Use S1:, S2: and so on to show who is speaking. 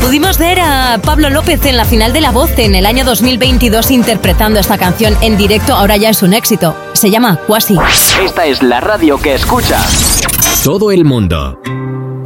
S1: Pudimos ver a Pablo López en la final de La Voz en el año 2022 interpretando esta canción en directo. Ahora ya es un éxito. Se llama Quasi.
S2: Esta es la radio que escuchas.
S3: Todo el mundo.